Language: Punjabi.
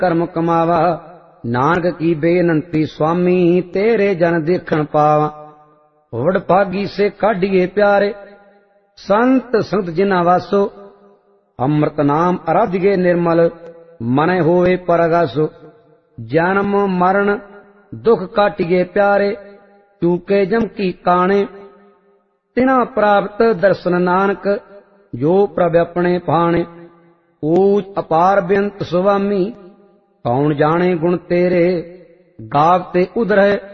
ਕਰਮ ਕਮਾਵਾ। ਨਾਨਕ ਕੀ ਬੇਨੰਤੀ ਸੁਆਮੀ ਤੇਰੇ ਜਨ ਦੇਖਣ ਪਾਵਾ। ਵਡ ਭਾਗੀ ਸੇ ਕਾਢੀਏ ਪਿਆਰੇ ਸੰਤ ਸੰਤ ਜਿਨਾ ਵਾਸੋ। ਅੰਮ੍ਰਿਤ ਨਾਮ ਅਰਾਧਿਏ ਨਿਰਮਲ ਮਨੈ ਹੋਵੇ ਪਰਗਾਸੋ। ਜਨਮ ਮਰਨ ਦੁਖ ਕਾਟਿਏ ਪਿਆਰੇ ਚੂਕੇ ਜਮ ਕੀ ਕਾਣੇ। ਤਿਨਾ ਪ੍ਰਾਪਤ ਦਰਸ਼ਨ ਨਾਨਕ ਜੋ ਪ੍ਰਭ ਆਪਣੇ ਭਾਣੇ। ਊਚ ਅਪਾਰ ਬੇਅੰਤ ਸੁਆਮੀ ਕੌਣ ਜਾਣੇ ਗੁਣ ਤੇਰੇ। ਗਾਵ ਤੇ ਉਧਰੈ